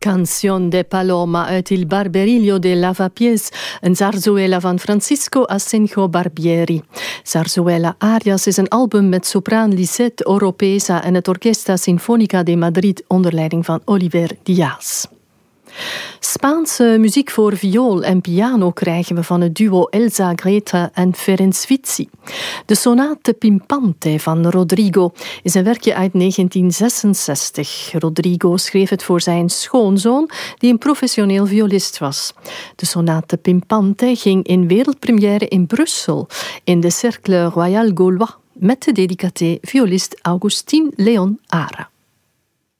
Canción de Paloma uit Il Barberillo de Lavapiés, een zarzuela van Francisco Asenjo Barbieri. Zarzuela Arias is een album met sopraan Lisette Oropesa en het Orquesta Sinfónica de Madrid onder leiding van Oliver Díaz. Spaanse muziek voor viool en piano krijgen we van het duo Elsa Greta en Ferenc Vici. De sonate Pimpante van Rodrigo is een werkje uit 1966. Rodrigo schreef het voor zijn schoonzoon, die een professioneel violist was. De sonate Pimpante ging in wereldpremière in Brussel, in de Cercle Royal Gaulois, met de dedicaté violist Augustin Leon Ara.